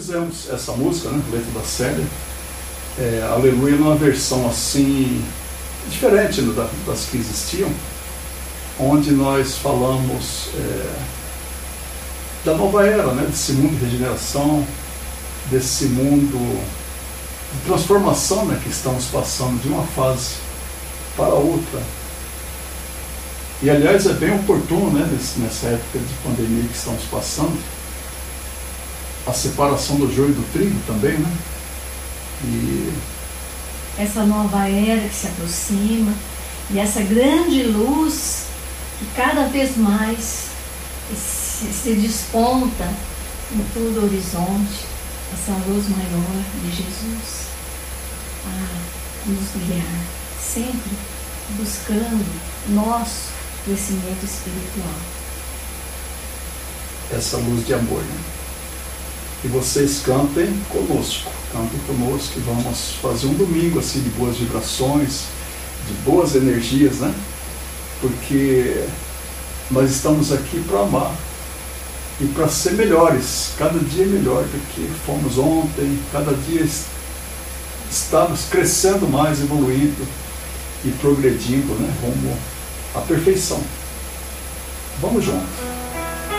fizemos essa música, né, letra da Célia, Aleluia, numa versão assim, diferente, né, das que existiam, onde nós falamos da nova era, né, desse mundo de regeneração, desse mundo de transformação, né, que estamos passando de uma fase para outra. E aliás é bem oportuno, né, nessa época de pandemia que estamos passando, a separação do joio e do trigo também, né? E essa nova era que se aproxima, e essa grande luz que cada vez mais se desponta em todo o horizonte, essa luz maior de Jesus, a nos guiar, sempre buscando nosso crescimento espiritual. Essa luz de amor, né? E vocês cantem conosco e vamos fazer um domingo assim de boas vibrações, de boas energias, né? Porque nós estamos aqui para amar e para ser melhores, cada dia melhor do que fomos ontem, cada dia estamos crescendo mais, evoluindo e progredindo, né? Rumo à perfeição. Vamos juntos.